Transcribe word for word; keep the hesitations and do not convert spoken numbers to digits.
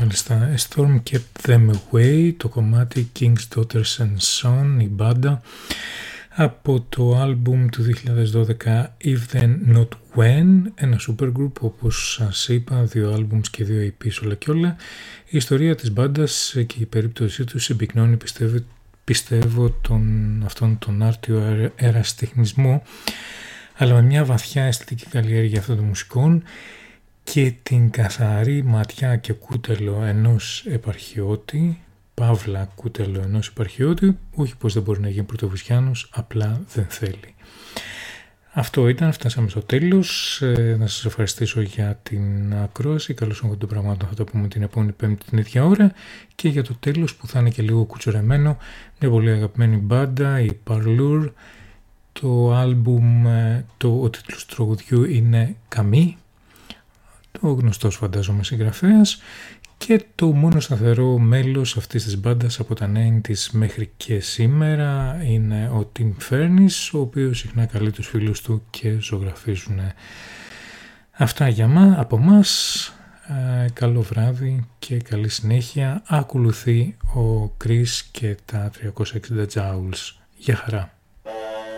Μάλιστα, A Storm Kept Them Away, το κομμάτι King's Daughters and Son, η μπάντα, από το άλμπουμ του δύο χιλιάδες δώδεκα If Then Not When, ένα supergroup όπως σας είπα, δύο άλμπουμς και δύο ι πι όλα και όλα. Η ιστορία της μπάντας και η περίπτωσή τους συμπυκνώνει, πιστεύω, πιστεύω τον, αυτόν τον άρτιο ερασιτεχνισμό, αλλά με μια βαθιά αισθητική καλλιέργεια αυτών των μουσικών και την καθαρή ματιά και κούτελο ενός επαρχιώτη, παύλα κούτελο ενός επαρχιώτη, όχι πως δεν μπορεί να γίνει πρωτοβουσιάνος, απλά δεν θέλει. Αυτό ήταν, φτάσαμε στο τέλος. Ε, να σας ευχαριστήσω για την ακρόαση. Καλώς ήρθατε των πραγμάτων, θα το πούμε την επόμενη Πέμπτη την ίδια ώρα. Και για το τέλος που θα είναι και λίγο κουτσορεμένο, μια πολύ αγαπημένη μπάντα, η Parlour. Το άλμπουμ, το, ο τίτλος του τραγουδιού είναι Καμί, ο γνωστός φαντάζομαι συγγραφέας, και το μόνο σταθερό μέλος αυτής της μπάντας από τα ενενήντα μέχρι και σήμερα είναι ο Tim Furniss, ο οποίος συχνά καλεί τους φίλους του και ζωγραφίζουν. Αυτά για μα, από μας. Ε, καλό βράδυ και καλή συνέχεια. Ακολουθεί ο Chris και τα τριακόσια εξήντα Joules. Γεια χαρά.